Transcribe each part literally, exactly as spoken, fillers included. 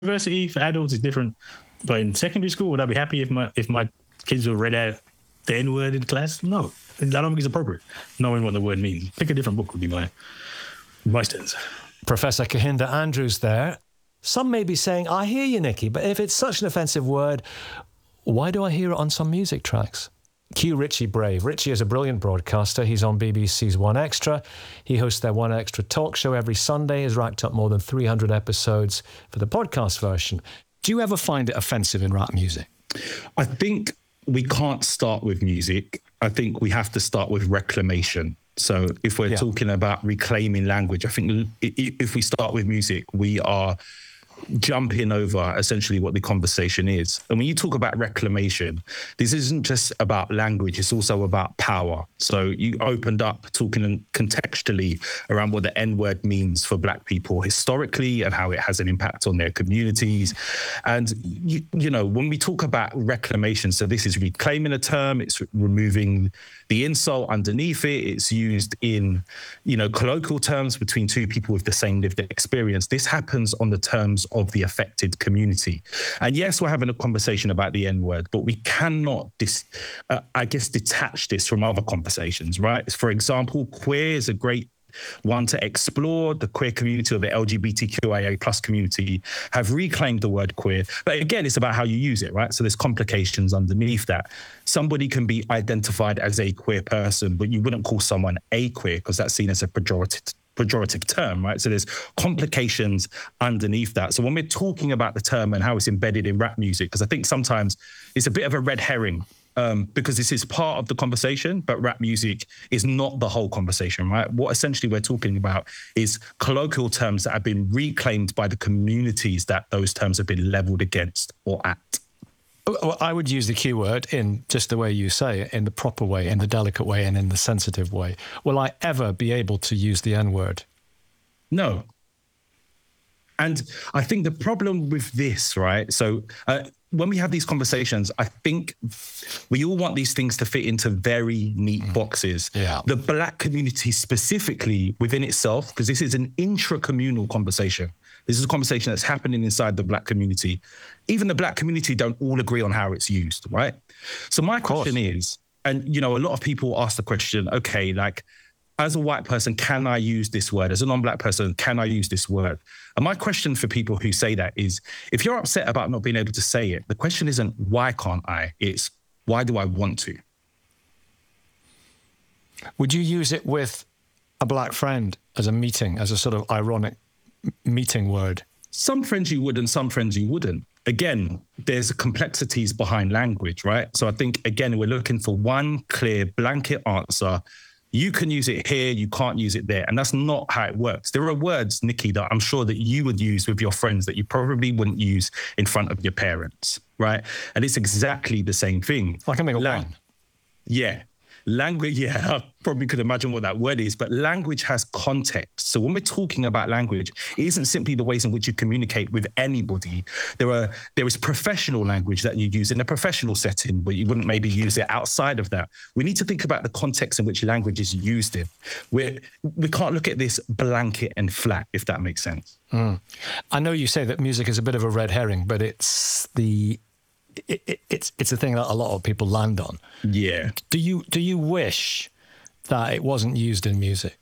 university for adults is different. But in secondary school, would I be happy if my if my kids were read out the N-word in class? No. I don't think it's appropriate, knowing what the word means. Pick a different book would be my, my stance. Professor Kahinda Andrews there. Some may be saying, I hear you, Nicky, but if it's such an offensive word, why do I hear it on some music tracks? Cue Richie Brave. Richie is a brilliant broadcaster. He's on B B C's One Extra. He hosts their One Extra talk show every Sunday. He's racked up more than three hundred episodes for the podcast version. Do you ever find it offensive in rap music? I think we can't start with music. I think we have to start with reclamation. So if we're yeah. talking about reclaiming language, I think if we start with music, we are jumping over essentially what the conversation is. And when you talk about reclamation, this isn't just about language, it's also about power. So you opened up talking contextually around what the N-word means for Black people historically and how it has an impact on their communities. And, you, you know, when we talk about reclamation, so this is reclaiming a term, it's removing the insult underneath it, it's used in, you know, colloquial terms between two people with the same lived experience. This happens on the terms of the affected community. And yes, we're having a conversation about the N-word, but we cannot, dis, uh, I guess, detach this from other conversations, right? For example, queer is a great one to explore. The queer community or the L G B T Q I A plus community have reclaimed the word queer. But again, it's about how you use it, right? So there's complications underneath that. Somebody can be identified as a queer person, but you wouldn't call someone a queer because that's seen as a pejorative pejorative term, right? So there's complications underneath that. So when we're talking about the term and how it's embedded in rap music, because I think sometimes it's a bit of a red herring um, because this is part of the conversation, but rap music is not the whole conversation, right? What essentially we're talking about is colloquial terms that have been reclaimed by the communities that those terms have been leveled against or at. Well, I would use the Q word in just the way you say it, in the proper way, in the delicate way, and in the sensitive way. Will I ever be able to use the N word? No. And I think the problem with this, right? So uh, when we have these conversations, I think we all want these things to fit into very neat mm. boxes. Yeah. The Black community specifically within itself, because this is an intra-communal conversation. This is a conversation that's happening inside the Black community. Even the Black community don't all agree on how it's used, right? So my question is, and, you know, a lot of people ask the question, okay, like, as a white person, can I use this word? As a non-Black person, can I use this word? And my question for people who say that is, if you're upset about not being able to say it, the question isn't, why can't I? It's, why do I want to? Would you use it with a Black friend as a meeting, as a sort of ironic meeting word? Some friends you would and some friends you wouldn't. Again, there's complexities behind language, right? So I think, again, we're looking for one clear blanket answer. You can use it here, you can't use it there. And that's not how it works. There are words, Nicky, that I'm sure that you would use with your friends that you probably wouldn't use in front of your parents, right? And it's exactly the same thing. I can make a Lang- one. Yeah. Language, yeah, I probably could imagine what that word is, but language has context. So when we're talking about language, it isn't simply the ways in which you communicate with anybody. There are there is professional language that you use in a professional setting, but you wouldn't maybe use it outside of that. We need to think about the context in which language is used in. We're, we can't look at this blanket and flat, if that makes sense. Mm. I know you say that music is a bit of a red herring, but it's the... It, it, it's it's a thing that a lot of people land on. Yeah. Do you do you wish that it wasn't used in music?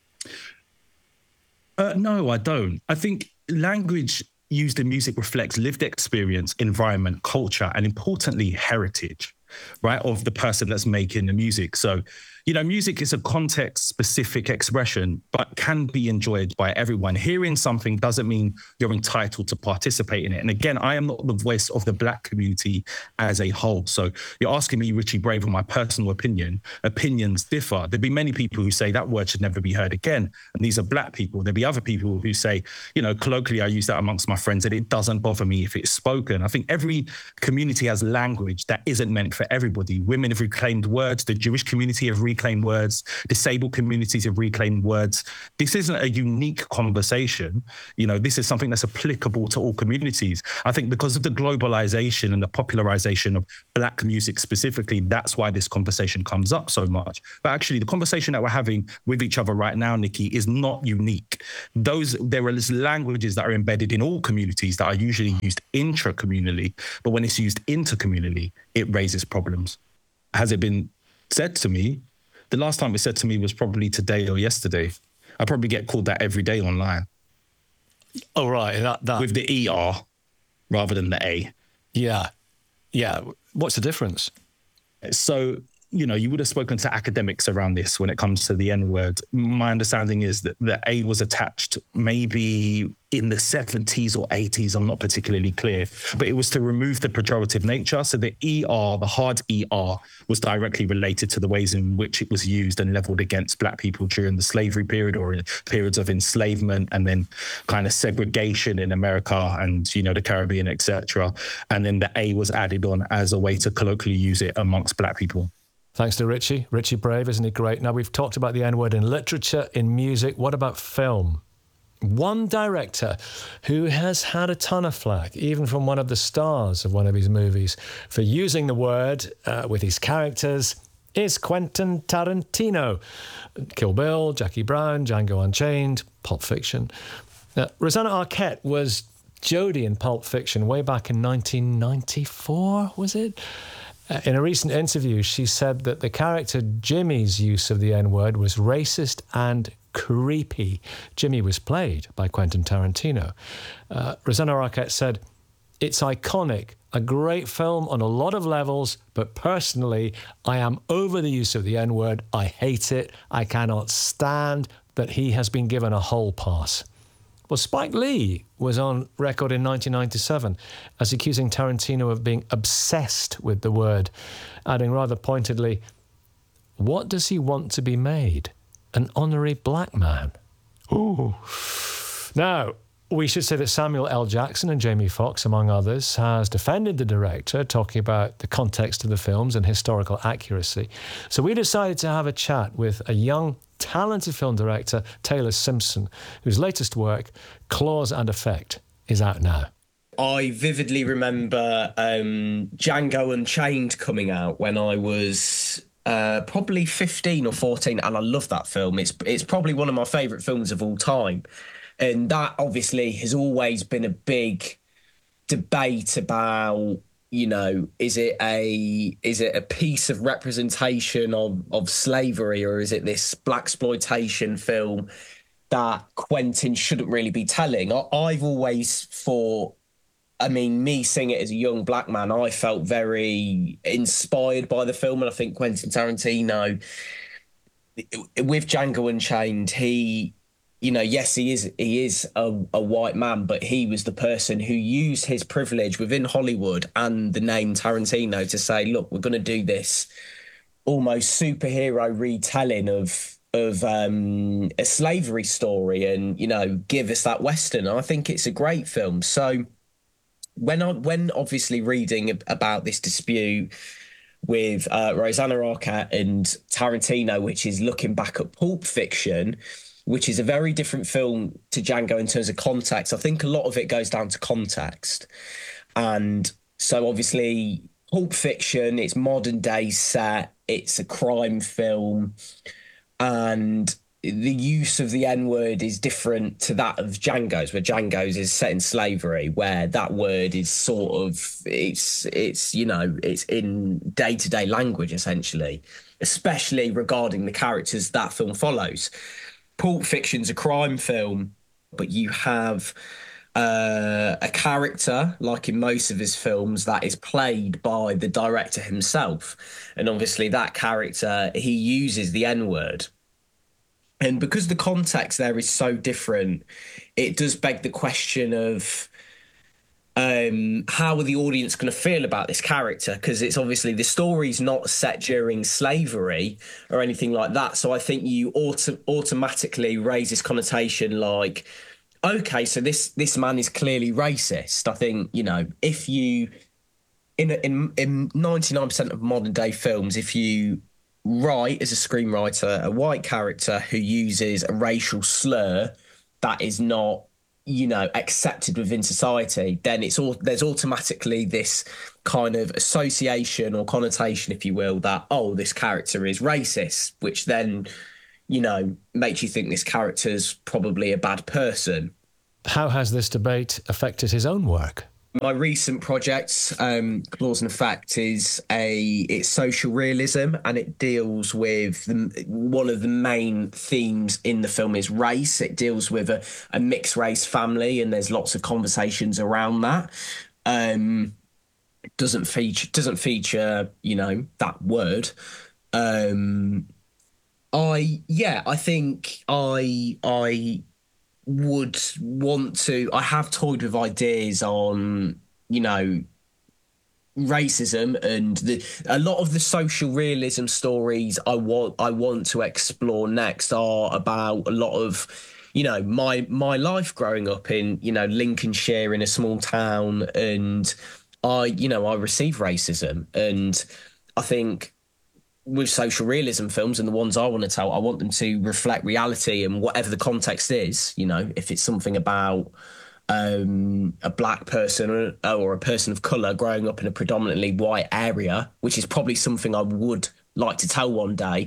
Uh, no, I don't. I think language used in music reflects lived experience, environment, culture, and importantly, heritage, right, of the person that's making the music. So, you know, music is a context-specific expression, but can be enjoyed by everyone. Hearing something doesn't mean you're entitled to participate in it. And again, I am not the voice of the Black community as a whole. So you're asking me, Richie Brave, on my personal opinion. Opinions differ. There'd be many people who say that word should never be heard again. And these are Black people. There'd be other people who say, you know, colloquially, I use that amongst my friends, and it doesn't bother me if it's spoken. I think every community has language that isn't meant for everybody. Women have reclaimed words. The Jewish community have reclaimed reclaimed words. Disabled communities have reclaimed words. This isn't a unique conversation. You know, this is something that's applicable to all communities. I think because of the globalization and the popularization of Black music specifically, that's why this conversation comes up so much. But actually, the conversation that we're having with each other right now, Nikki, is not unique. Those there are languages that are embedded in all communities that are usually used intra-communally, but when it's used intercommunally, it raises problems. Has it been said to me? The last time it was said to me was probably today or yesterday. I probably get called that every day online. Oh, right. That, that. With the E R rather than the A. Yeah. Yeah. What's the difference? So, you know, you would have spoken to academics around this when it comes to the N-word. My understanding is that the A was attached maybe in the seventies or eighties, I'm not particularly clear, but it was to remove the pejorative nature. So the E R, the hard E R, was directly related to the ways in which it was used and leveled against Black people during the slavery period or in periods of enslavement and then kind of segregation in America and, you know, the Caribbean, et cetera. And then the A was added on as a way to colloquially use it amongst Black people. Thanks to Richie. Richie Brave, isn't he great? Now, we've talked about the N-word in literature, in music. What about film? One director who has had a ton of flack, even from one of the stars of one of his movies, for using the word uh, with his characters, is Quentin Tarantino. Kill Bill, Jackie Brown, Django Unchained, Pulp Fiction. Now, Rosanna Arquette was Jodie in Pulp Fiction way back in nineteen ninety-four, was it? In a recent interview, she said that the character Jimmy's use of the N-word was racist and creepy. Jimmy was played by Quentin Tarantino. Uh, Rosanna Arquette said, "It's iconic, a great film on a lot of levels, but personally, I am over the use of the N-word. I hate it. I cannot stand that he has been given a whole pass." Well, Spike Lee was on record in nineteen ninety-seven as accusing Tarantino of being obsessed with the word, adding rather pointedly, "What does he want to be made? An honorary black man?" Ooh. Now, we should say that Samuel L. Jackson and Jamie Foxx, among others, has defended the director, talking about the context of the films and historical accuracy. So we decided to have a chat with a young, talented film director, Taylor Simpson, whose latest work, Clause and Effect, is out now. I vividly remember um, Django Unchained coming out when I was uh, probably fifteen or fourteen, and I love that film. It's it's probably one of my favourite films of all time. And that obviously has always been a big debate about, you know, is it a is it a piece of representation of, of slavery, or is it this blaxploitation film that Quentin shouldn't really be telling? I, I've always thought, I mean, me seeing it as a young black man, I felt very inspired by the film. And I think Quentin Tarantino, with Django Unchained, he... You know, yes, he is he is a, a white man, but he was the person who used his privilege within Hollywood and the name Tarantino to say, look, we're going to do this almost superhero retelling of of um, a slavery story and, you know, give us that Western. And I think it's a great film. So when I, when obviously reading about this dispute with uh, Rosanna Arquette and Tarantino, which is looking back at Pulp Fiction, which is a very different film to Django in terms of context. I think a lot of it goes down to context. And so obviously Pulp Fiction, it's modern day set, it's a crime film, and the use of the N-word is different to that of Django's, where Django's is set in slavery, where that word is sort of, it's, it's you know, it's in day-to-day language, essentially, especially regarding the characters that film follows. Pulp Fiction's a crime film, but you have uh, a character, like in most of his films, that is played by the director himself. And obviously that character, he uses the N-word. And because the context there is so different, it does beg the question of um, how are the audience going to feel about this character? Because it's obviously the story's not set during slavery or anything like that. So I think you auto- automatically raise this connotation like, okay, so this this man is clearly racist. I think, you know, if you, in in in ninety-nine percent of modern day films, if you write as a screenwriter a white character who uses a racial slur that is not, you know, accepted within society, then it's all there's automatically this kind of association or connotation, if you will, that, oh, this character is racist, which then, you know, makes you think this character's probably a bad person. How has this debate affected his own work? My recent project, um, Clause and Effect, is a it's social realism, and it deals with the, one of the main themes in the film is race. It deals with a, a mixed race family, and there's lots of conversations around that. Um, it doesn't feature doesn't feature you know that word. Um, I yeah, I think I I. would want to I have toyed with ideas on, you know, racism, and the a lot of the social realism stories I want I want to explore next are about a lot of, you know, my my life growing up in, you know, Lincolnshire in a small town, and I, you know, I received racism, and I think with social realism films and the ones I want to tell, I want them to reflect reality and whatever the context is. You know, if it's something about um, a black person or, or a person of colour growing up in a predominantly white area, which is probably something I would like to tell one day,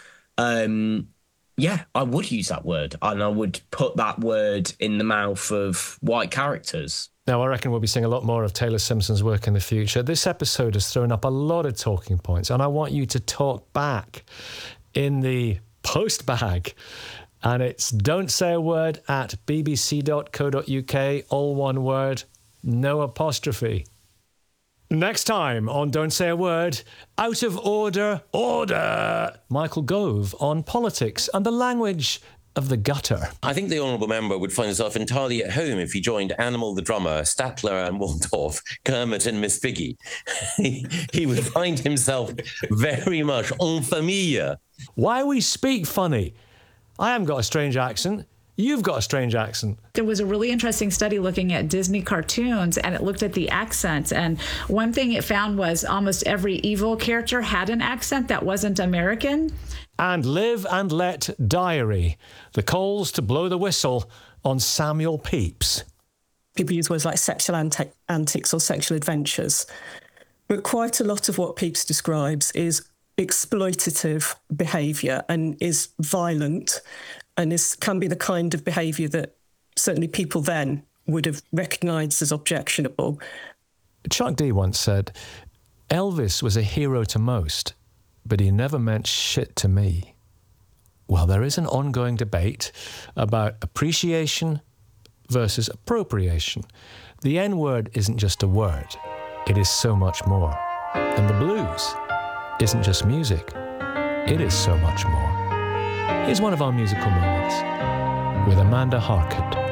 um, yeah, I would use that word, and I would put that word in the mouth of white characters. Now, I reckon we'll be seeing a lot more of Taylor Simpson's work in the future. This episode has thrown up a lot of talking points, and I want you to talk back in the post bag. And it's don't say a word at b b c dot co dot u k, all one word, no apostrophe. Next time on Don't Say a Word, out of order, order! Michael Gove on politics and the language of the gutter. I think the honourable member would find himself entirely at home if he joined Animal the drummer, Statler and Waldorf, Kermit and Miss Piggy. he, he would find himself very much en famille. Why we speak funny? I haven't got a strange accent. You've got a strange accent. There was a really interesting study looking at Disney cartoons, and it looked at the accents. And one thing it found was almost every evil character had an accent that wasn't American. And Live and Let Diary, the calls to blow the whistle on Samuel Pepys. People use words like sexual ant- antics or sexual adventures. But quite a lot of what Pepys describes is exploitative behaviour and is violent, and is can be the kind of behaviour that certainly people then would have recognised as objectionable. Chuck D once said, Elvis was a hero to most, but he never meant shit to me. Well, there is an ongoing debate about appreciation versus appropriation. The N-word isn't just a word, it is so much more. And the blues isn't just music, it is so much more. Here's one of our musical moments with Amanda Harkett.